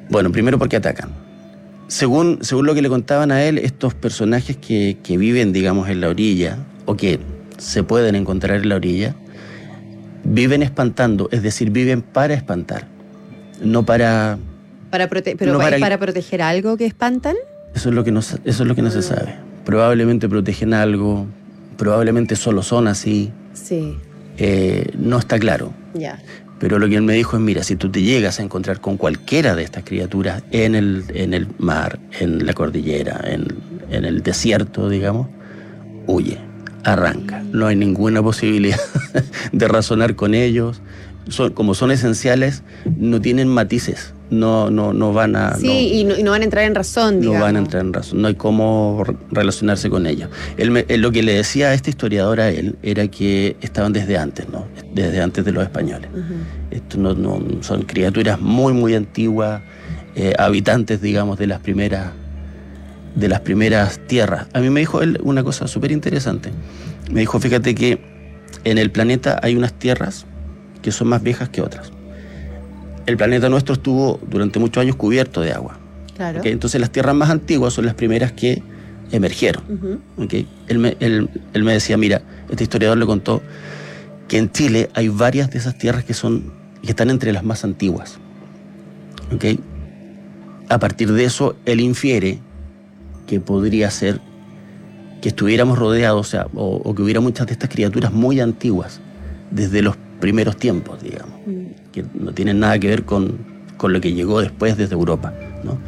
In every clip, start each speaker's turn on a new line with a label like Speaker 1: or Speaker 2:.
Speaker 1: Bueno, primero porque atacan. Según lo que le contaban a él, estos personajes que viven, digamos, en la orilla, o que se pueden encontrar en la orilla, viven espantando, es decir, viven para espantar, no para...
Speaker 2: ¿Para proteger algo que espantan?
Speaker 1: Eso es lo que no se sabe. Probablemente protegen algo, probablemente solo son así.
Speaker 2: Sí.
Speaker 1: No está claro.
Speaker 2: Ya.
Speaker 1: Pero lo que él me dijo es, mira, si tú te llegas a encontrar con cualquiera de estas criaturas en el mar, en la cordillera, en el desierto, digamos, huye, arranca. No hay ninguna posibilidad de razonar con ellos. Como son esenciales, no tienen matices. No van a...
Speaker 2: Sí, no, y no van a entrar en razón, digamos.
Speaker 1: No van a entrar en razón. No hay cómo relacionarse con ellos. Lo que le decía a este historiador a él era que estaban desde antes, ¿no? Desde antes de los españoles. Uh-huh. Esto no son criaturas muy, muy antiguas, habitantes, digamos, de las primeras tierras. A mí me dijo él una cosa súper interesante. Me dijo, fíjate que en el planeta hay unas tierras que son más viejas que otras. El planeta nuestro estuvo durante muchos años cubierto de agua.
Speaker 2: Claro.
Speaker 1: ¿Okay? Entonces las tierras más antiguas son las primeras que emergieron. Uh-huh. ¿Okay? Él me decía, mira, este historiador le contó que en Chile hay varias de esas tierras que están entre las más antiguas. ¿Okay? A partir de eso, él infiere que podría ser que estuviéramos rodeados, o que hubiera muchas de estas criaturas muy antiguas, desde los primeros tiempos, digamos, que no tienen nada que ver con lo que llegó después desde Europa, ¿no?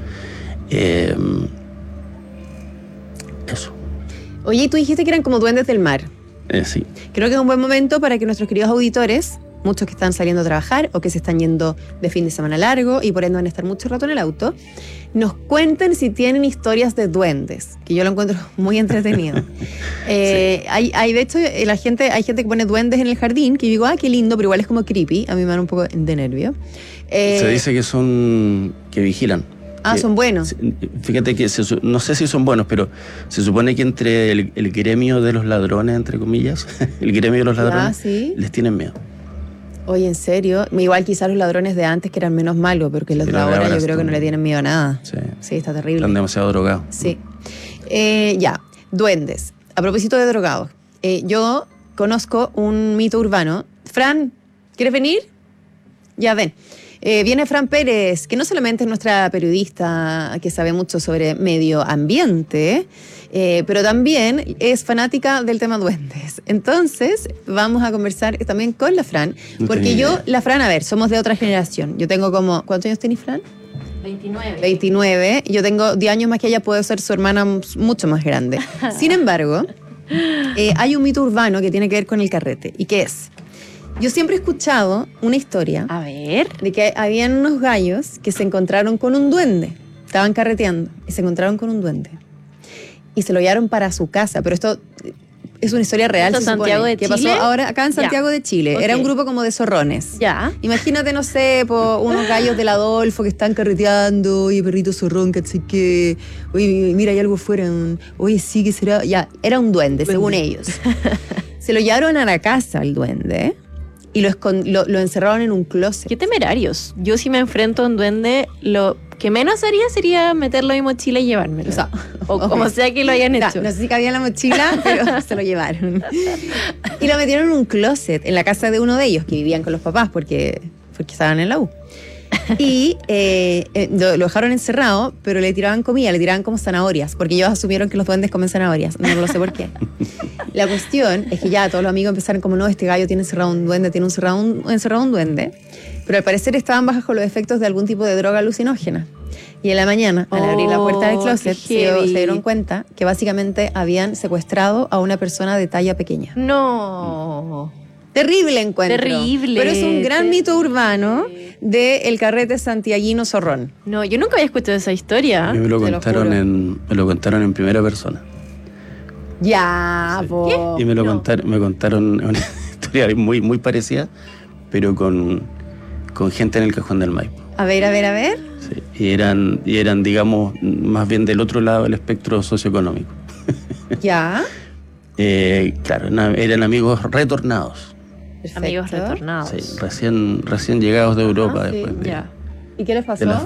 Speaker 1: Eso.
Speaker 2: Oye, y tú dijiste que eran como duendes del mar.
Speaker 1: Sí.
Speaker 2: Creo que es un buen momento para que nuestros queridos auditores, muchos que están saliendo a trabajar o que se están yendo de fin de semana largo y por ende van a estar mucho rato en el auto, nos cuenten si tienen historias de duendes, que yo lo encuentro muy entretenido. Sí. Hay de hecho, hay gente que pone duendes en el jardín, que yo digo, qué lindo, pero igual es como creepy, a mí me dan un poco de nervio.
Speaker 1: Se dice que vigilan.
Speaker 2: Son buenos.
Speaker 1: Fíjate que no sé si son buenos, pero se supone que entre el gremio de los ladrones, entre comillas, el gremio de los ladrones, ¿sí? Les tienen miedo.
Speaker 2: Oye, ¿en serio? Igual quizás los ladrones de antes que eran menos malos, porque los de ahora yo creo que no le tienen miedo a nada. Sí, está terrible.
Speaker 1: Están demasiado drogados.
Speaker 2: Sí. Ya, duendes. A propósito de drogados, yo conozco un mito urbano. Fran, ¿quieres venir? Ya, ven. Viene Fran Pérez, que no solamente es nuestra periodista que sabe mucho sobre medio ambiente, pero también es fanática del tema duendes. Entonces, vamos a conversar también con la Fran, porque la Fran, a ver, somos de otra generación. Yo tengo como, ¿cuántos años tenés, Fran? 29. Yo tengo 10 años más que ella, puedo ser su hermana mucho más grande. Sin embargo, hay un mito urbano que tiene que ver con el carrete. ¿Y qué es? Yo siempre he escuchado una historia,
Speaker 3: a ver,
Speaker 2: de que habían unos gallos que se encontraron con un duende. Estaban carreteando y se encontraron con un duende. Y se lo llevaron para su casa. Pero esto es una historia real.
Speaker 3: ¿Esto en Santiago de Chile?
Speaker 2: ¿Qué pasó ahora acá en Santiago de Chile? Okay. Era un grupo como de zorrones.
Speaker 3: Ya.
Speaker 2: Imagínate, no sé, unos gallos del Adolfo que están carreteando. Oye, perrito zorrón, que oye, mira, hay algo fuera. Oye, sí, ¿qué será? Ya, era un duende, según ellos. Se lo llevaron a la casa al duende, y lo encerraron en un closet.
Speaker 3: Qué temerarios. Yo si me enfrento a un duende, lo que menos haría sería meterlo en mi mochila y llevármelo. O como sea que lo hayan hecho.
Speaker 2: No sé si cabía en la mochila, pero se lo llevaron. Y lo metieron en un closet en la casa de uno de ellos, que vivían con los papás porque estaban en la U. Y lo dejaron encerrado, pero le tiraban comida, le tiraban como zanahorias, porque ellos asumieron que los duendes comen zanahorias. No lo sé por qué. La cuestión es que ya todos los amigos empezaron como, no, este gallo tiene encerrado un duende, encerrado un duende. Pero al parecer estaban bajo los efectos de algún tipo de droga alucinógena. Y en la mañana, al abrir la puerta del closet, se dieron cuenta que básicamente habían secuestrado a una persona de talla pequeña.
Speaker 3: No.
Speaker 2: Terrible encuentro.
Speaker 3: Terrible.
Speaker 2: Pero es un gran mito urbano del carrete santiaguino zorrón.
Speaker 3: No, yo nunca había escuchado esa historia.
Speaker 1: Me lo contaron en primera persona.
Speaker 2: Ya,
Speaker 1: sí. Y me contaron una historia muy, muy parecida, pero con gente en el Cajón del Maipo.
Speaker 2: A ver.
Speaker 1: Sí, y eran, digamos, más bien del otro lado del espectro socioeconómico.
Speaker 2: Ya.
Speaker 1: Claro, eran amigos retornados.
Speaker 3: Perfecto. Amigos retornados.
Speaker 1: Sí, recién llegados de Europa después de...
Speaker 2: Ya. ¿Y qué les pasó?